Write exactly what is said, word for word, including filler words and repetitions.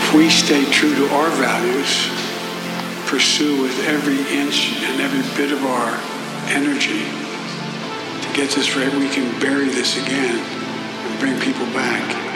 if we stay true to our values, pursue with every inch and every bit of our energy to get this right, we can bury this again and bring people back.